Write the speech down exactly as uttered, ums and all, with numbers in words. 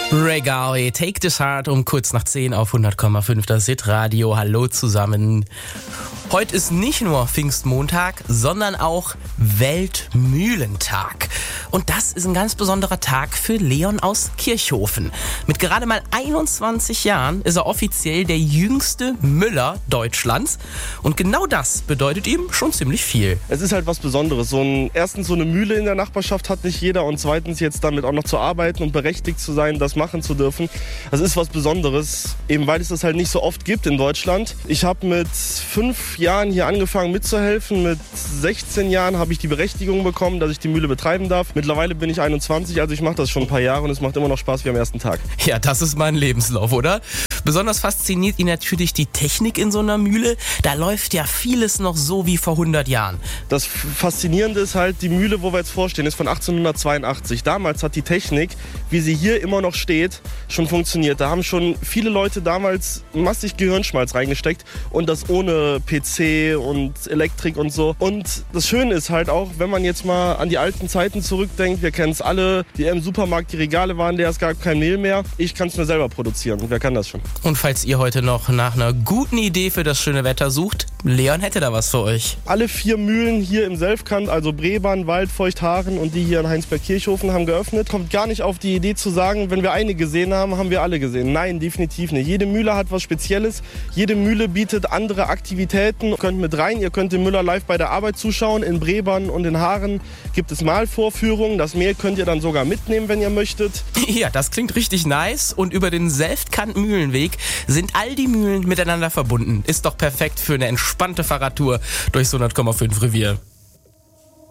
Reggae, Take This Heart um kurz nach zehn auf hundert Komma fünf, das Hit-Radio. Hallo zusammen. Heute ist nicht nur Pfingstmontag, sondern auch Weltmühlentag. Und das ist ein ganz besonderer Tag für Leon aus Kirchhofen. Mit gerade mal einundzwanzig Jahren ist er offiziell der jüngste Müller Deutschlands. Und genau das bedeutet ihm schon ziemlich viel. Es ist halt was Besonderes. So ein, erstens, so eine Mühle in der Nachbarschaft hat nicht jeder. Und zweitens, jetzt damit auch noch zu arbeiten und berechtigt zu sein, das machen zu dürfen. Das ist was Besonderes, eben weil es das halt nicht so oft gibt in Deutschland. Ich habe mit fünf Jahren hier angefangen mitzuhelfen. Mit sechzehn Jahren habe ich die Berechtigung bekommen, dass ich die Mühle betreiben darf. Mittlerweile bin ich einundzwanzig, also ich mache das schon ein paar Jahre und es macht immer noch Spaß wie am ersten Tag. Ja, das ist mein Lebenslauf, oder? Besonders fasziniert ihn natürlich die Technik in so einer Mühle. Da läuft ja vieles noch so wie vor hundert Jahren. Das Faszinierende ist halt, die Mühle, wo wir jetzt vorstehen, ist von achtzehnhundertzweiundachtzig. Damals hat die Technik, wie sie hier immer noch steht, schon funktioniert. Da haben schon viele Leute damals massig Gehirnschmalz reingesteckt und das ohne P C und Elektrik und so. Und das Schöne ist halt auch, wenn man jetzt mal an die alten Zeiten zurückdenkt, wir kennen es alle, die im Supermarkt die Regale waren, der es gab kein Mehl mehr. Ich kann es mir selber produzieren. Wer kann das schon? Und falls ihr heute noch nach einer guten Idee für das schöne Wetter sucht, Leon hätte da was für euch. Alle vier Mühlen hier im Selfkant, also Brebern, Waldfeucht, Haaren und die hier in Heinsberg-Kirchhofen haben geöffnet. Kommt gar nicht auf die Idee zu sagen, wenn wir eine gesehen haben, haben wir alle gesehen. Nein, definitiv nicht. Jede Mühle hat was Spezielles. Jede Mühle bietet andere Aktivitäten. Ihr könnt mit rein, ihr könnt dem Müller live bei der Arbeit zuschauen. In Brebern und in Haaren gibt es Mahlvorführungen. Das Mehl könnt ihr dann sogar mitnehmen, wenn ihr möchtet. Ja, das klingt richtig nice. Und über den Selfkant-Mühlenweg sind all die Mühlen miteinander verbunden. Ist doch perfekt für eine entspannte Fahrradtour durchs hundert Komma fünf Revier.